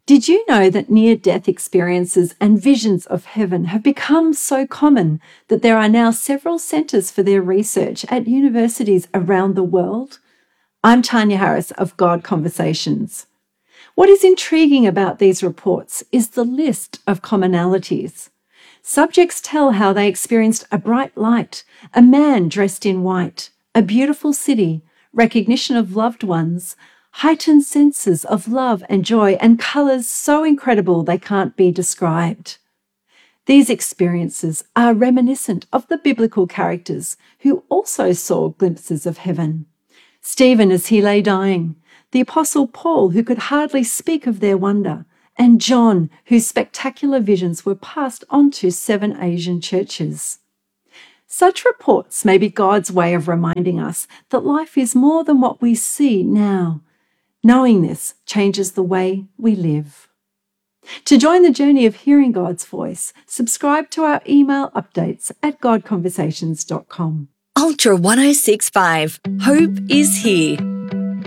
Did you know that near-death experiences and visions of heaven have become so common that there are now several centres for their research at universities around the world? I'm Tanya Harris of God Conversations. What is intriguing about these reports is the list of commonalities. Subjects tell how they experienced a bright light, a man dressed in white, a beautiful city, recognition of loved ones, heightened senses of love and joy, and colours so incredible they can't be described. These experiences are reminiscent of the biblical characters who also saw glimpses of heaven. Stephen as he lay dying, the Apostle Paul who could hardly speak of their wonder, and John whose spectacular visions were passed on to 7 Asian churches. Such reports may be God's way of reminding us that life is more than what we see now. Knowing this changes the way we live. To join the journey of hearing God's voice, subscribe to our email updates at godconversations.com. Ultra 1065. Hope is here.